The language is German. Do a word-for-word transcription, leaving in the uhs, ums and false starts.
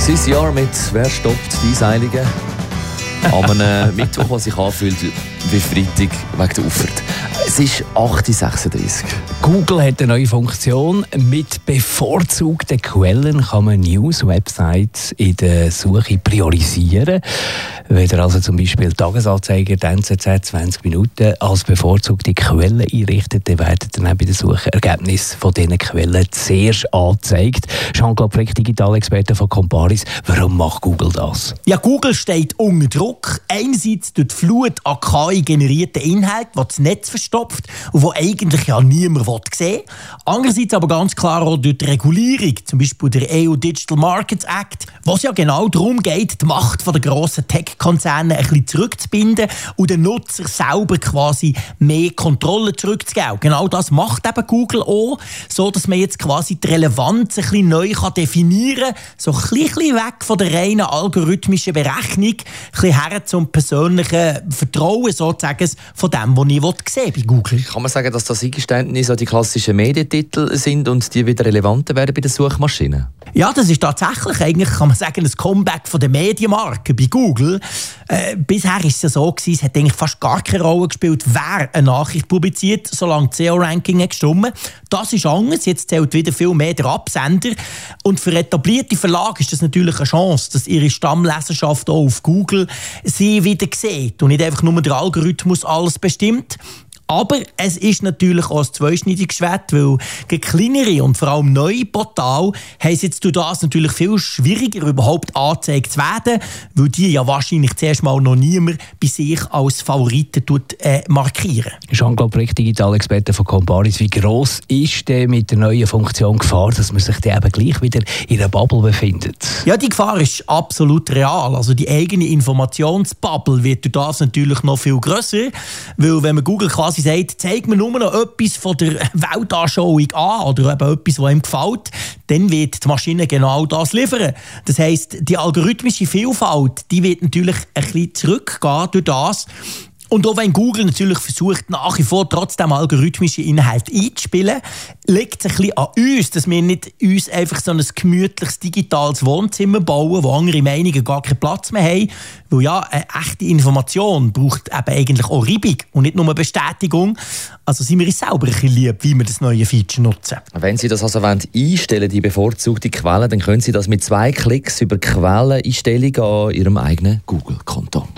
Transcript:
Sein Jahr mit «Wer stoppt die Einseilige?» An einem Mittwoch, der sich anfühlt wie Freitag wegen der Auffahrt. Es ist acht Uhr sechsunddreißig. Google hat eine neue Funktion. Mit bevorzugten Quellen kann man News-Websites in der Suche priorisieren. Wenn ihr also zum Beispiel Tagesanzeiger, N Z Z zwanzig Minuten als bevorzugte Quellen einrichtet, dann werden dann auch bei den Suchergebnissen von diesen Quellen zuerst angezeigt. Jean-Claude Frick, Digitalexperte von Comparis. Warum macht Google das? Ja, Google steht unter Druck. Einerseits durch die Flut an K I-generierten Inhalten, die das Netz verstopft und die eigentlich ja niemand sehen will. Andererseits aber ganz klar auch durch die Regulierung, zum Beispiel der E U Digital Markets Act, wo es ja genau darum geht, die Macht der grossen Tech-Konzerne ein bisschen zurückzubinden und den Nutzer selber quasi mehr Kontrolle zurückzugeben. Genau das macht eben Google auch, so dass man jetzt quasi die Relevanz ein bisschen neu definieren kann, so ein bisschen weg von der reinen algorithmischen Berechnung, ein bisschen her zum persönlichen Vertrauen sozusagen von dem, was ich sehen bei Google. Kann man sagen, dass das Eingeständnisse an die klassischen Medientitel sind und die wieder relevanter werden bei den Suchmaschinen? Ja, das ist tatsächlich, eigentlich kann man sagen, ein Comeback von der Medienmarke bei Google. Äh, bisher war es ja so gewesen, es hat eigentlich fast gar keine Rolle gespielt, wer eine Nachricht publiziert, solange das S E O-Ranking hat gestimmt. Das ist anders, jetzt zählt wieder viel mehr der Absender. Und für etablierte Verlage ist das natürlich eine Chance, dass ihre Stammleserschaft auch auf Google sie wieder sieht und nicht einfach nur der Algorithmus alles bestimmt. Aber es ist natürlich auch ein zweischneidiges Schwert, weil gegen kleinere und vor allem neue Portale haben es jetzt durch das natürlich viel schwieriger, überhaupt angezeigt zu werden, weil die ja wahrscheinlich zuerst mal noch niemand bei sich als Favoriten tut, äh, markieren. Jean-Claude Frick, Digitalexperte von Comparis. Wie gross ist denn mit der neuen Funktion Gefahr, dass man sich dann eben gleich wieder in einer Bubble befindet? Ja, die Gefahr ist absolut real. Also die eigene Informationsbubble wird durch das natürlich noch viel grösser, weil wenn man Google quasi sagt, zeig mir nur noch etwas von der Weltanschauung an oder eben etwas, was ihm gefällt, dann wird die Maschine genau das liefern. Das heisst, die algorithmische Vielfalt, die wird natürlich ein bisschen zurückgehen durch das. Und auch wenn Google natürlich versucht, nach wie vor trotzdem algorithmische Inhalte einzuspielen, liegt es ein bisschen an uns, dass wir nicht uns einfach so ein gemütliches digitales Wohnzimmer bauen, wo andere Meinungen gar keinen Platz mehr haben. Weil ja, eine echte Information braucht eben eigentlich auch Reibung und nicht nur Bestätigung. Also sind wir uns selber ein bisschen lieb, wie wir das neue Feature nutzen. Wenn Sie das also einstellen wollen, die bevorzugte Quelle, dann können Sie das mit zwei Klicks über Quelleneinstellungen an Ihrem eigenen Google-Konto.